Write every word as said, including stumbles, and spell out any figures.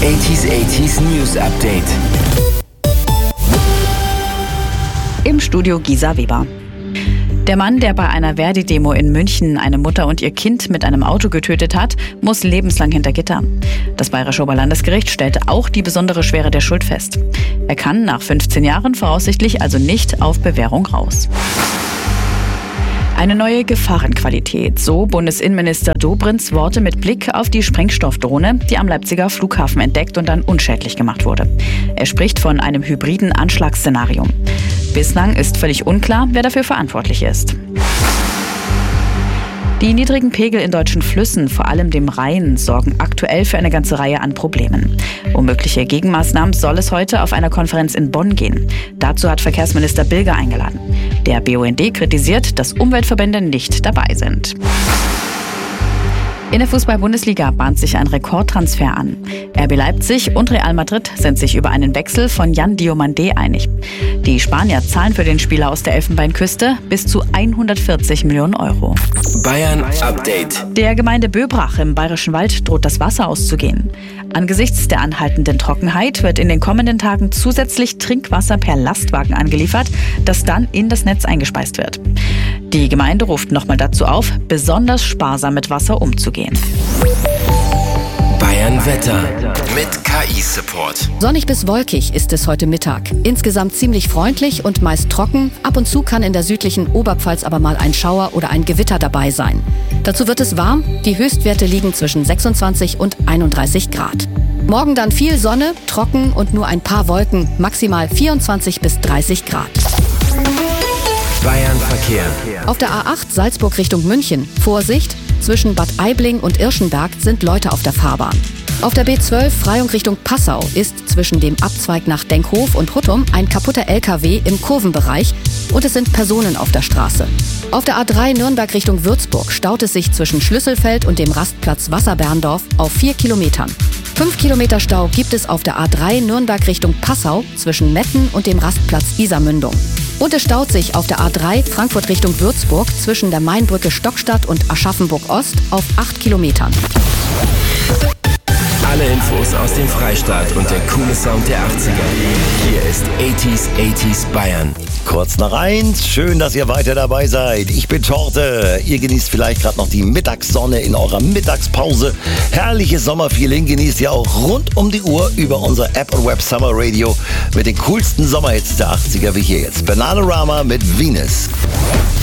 achtziger achtziger News Update. Im Studio Gisa Weber. Der Mann, der bei einer Verdi-Demo in München eine Mutter und ihr Kind mit einem Auto getötet hat, muss lebenslang hinter Gitter. Das Bayerische Oberlandesgericht stellte auch die besondere Schwere der Schuld fest. Er kann nach fünfzehn Jahren voraussichtlich also nicht auf Bewährung raus. Eine neue Gefahrenqualität, so Bundesinnenminister Dobrinds Worte mit Blick auf die Sprengstoffdrohne, die am Leipziger Flughafen entdeckt und dann unschädlich gemacht wurde. Er spricht von einem hybriden Anschlagsszenario. Bislang ist völlig unklar, wer dafür verantwortlich ist. Die niedrigen Pegel in deutschen Flüssen, vor allem dem Rhein, sorgen aktuell für eine ganze Reihe an Problemen. Um mögliche Gegenmaßnahmen soll es heute auf einer Konferenz in Bonn gehen. Dazu hat Verkehrsminister Bilger eingeladen. Der B U N D kritisiert, dass Umweltverbände nicht dabei sind. In der Fußball-Bundesliga bahnt sich ein Rekordtransfer an. R B Leipzig und Real Madrid sind sich über einen Wechsel von Yan Diomandé einig. Die Spanier zahlen für den Spieler aus der Elfenbeinküste bis zu hundertvierzig Millionen Euro. Bayern Update. Der Gemeinde Böbrach im Bayerischen Wald droht das Wasser auszugehen. Angesichts der anhaltenden Trockenheit wird in den kommenden Tagen zusätzlich Trinkwasser per Lastwagen angeliefert, das dann in das Netz eingespeist wird. Die Gemeinde ruft nochmal dazu auf, besonders sparsam mit Wasser umzugehen. Bayern Wetter mit K I-Support. Sonnig bis wolkig ist es heute Mittag. Insgesamt ziemlich freundlich und meist trocken. Ab und zu kann in der südlichen Oberpfalz aber mal ein Schauer oder ein Gewitter dabei sein. Dazu wird es warm. Die Höchstwerte liegen zwischen sechsundzwanzig und einunddreißig Grad. Morgen dann viel Sonne, trocken und nur ein paar Wolken, maximal vierundzwanzig bis dreißig Grad. Bayern Verkehr. Auf der A acht Salzburg Richtung München. Vorsicht, zwischen Bad Aibling und Irschenberg sind Leute auf der Fahrbahn. Auf der B zwölf Freyung Richtung Passau ist zwischen dem Abzweig nach Denkhof und Huttum ein kaputter L K W im Kurvenbereich und es sind Personen auf der Straße. Auf der A drei Nürnberg Richtung Würzburg staut es sich zwischen Schlüsselfeld und dem Rastplatz Wasserberndorf auf vier Kilometern. Fünf Kilometer Stau gibt es auf der A drei Nürnberg Richtung Passau zwischen Metten und dem Rastplatz Isarmündung. Und es staut sich auf der A drei Frankfurt Richtung Würzburg zwischen der Mainbrücke Stockstadt und Aschaffenburg-Ost auf acht Kilometern. Alle Infos aus dem Freistaat und der coole Sound der achtziger. Hier ist achtziger achtziger Bayern. Kurz nach eins, schön, dass ihr weiter dabei seid. Ich bin Torte. Ihr genießt vielleicht gerade noch die Mittagssonne in eurer Mittagspause. Herrliches Sommerfeeling genießt ihr auch rund um die Uhr über unser App und Web Summer Radio mit den coolsten Sommerhits der achtziger wie hier jetzt. Bananarama mit Venus.